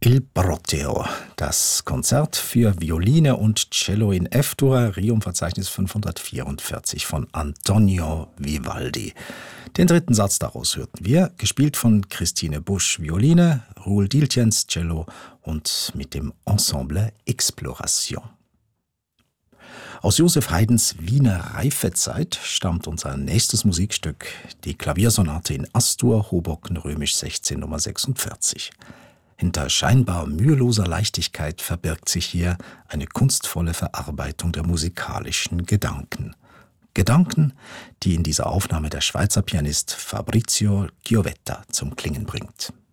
Il Brotteo, das Konzert für Violine und Cello in F-Dur, Requiem-Verzeichnis 544 von Antonio Vivaldi. Den dritten Satz daraus hörten wir, gespielt von Christine Busch Violine, Roel Dieltjens Cello und mit dem Ensemble Exploration. Aus Joseph Haydns Wiener Reifezeit stammt unser nächstes Musikstück, die Klaviersonate in As-Dur, Hoboken römisch 16 Nummer 46. Hinter scheinbar müheloser Leichtigkeit verbirgt sich hier eine kunstvolle Verarbeitung der musikalischen Gedanken. Gedanken, die in dieser Aufnahme der Schweizer Pianist Fabrizio Chiovetta zum Klingen bringt.